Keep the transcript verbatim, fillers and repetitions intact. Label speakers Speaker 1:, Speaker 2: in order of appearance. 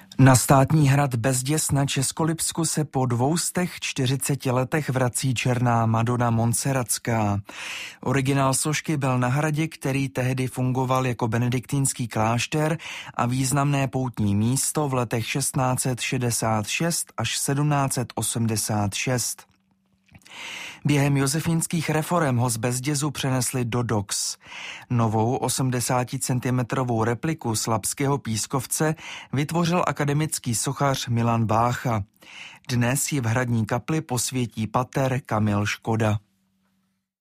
Speaker 1: Na státní hrad Bezděs na Českolipsku se po dvoustech čtyřiceti letech vrací černá Madona Montserratská. Originál sošky byl na hradě, který tehdy fungoval jako benediktínský klášter a významné poutní místo v letech šestnáct set šedesát šest až sedmnáct set osmdesát šest. Během josefínských reforem ho z Bezdězu přenesli do Dox. Novou osmdesáticentimetrovou repliku slabského pískovce vytvořil akademický sochař Milan Bácha. Dnes ji v hradní kapli posvětí pater Kamil Škoda.